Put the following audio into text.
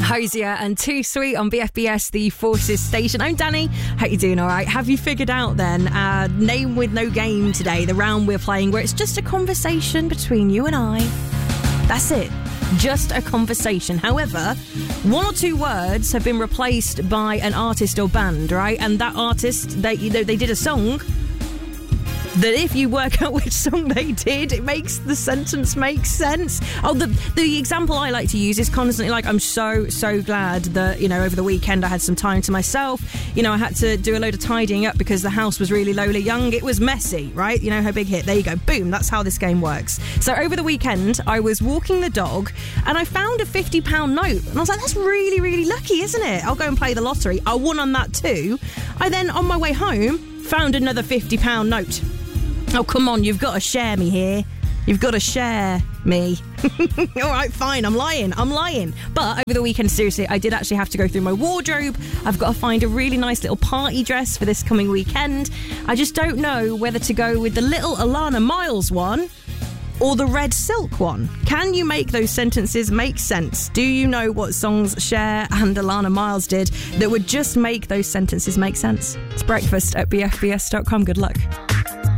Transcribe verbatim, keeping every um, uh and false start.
Hosier and Too Sweet on B F B S, the Forces station. I'm Danny. How you doing? All right. Have you figured out then uh, name with no game today, the round we're playing where it's just a conversation between you and I. That's it. Just a conversation. However, one or two words have been replaced by an artist or band, right? And that artist, they you know, they did a song that if you work out which song they did, it makes the sentence make sense. Oh, the the example I like to use is constantly like, I'm so, so glad that, you know, over the weekend I had some time to myself. You know, I had to do a load of tidying up because the house was really Lola Young. It was messy, right? You know, her big hit. There you go. Boom. That's how this game works. So over the weekend, I was walking the dog and I found a fifty pound note. And I was like, that's really, really lucky, isn't it? I'll go and play the lottery. I won on that too. I then, on my way home, found another fifty pound note. Oh, come on, you've got to share me here. You've got to share me. All right, fine, I'm lying, I'm lying. But over the weekend, seriously, I did actually have to go through my wardrobe. I've got to find a really nice little party dress for this coming weekend. I just don't know whether to go with the little Alana Miles one or the red silk one. Can you make those sentences make sense? Do you know what songs Cher and Alana Miles did that would just make those sentences make sense? It's breakfast at B F B S dot com. Good luck.